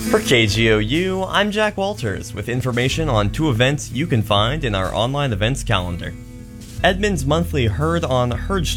For KGOU, I'm Jack Walters with information on 2 events you can find in our online events calendar. Edmond's monthly Herd on Herd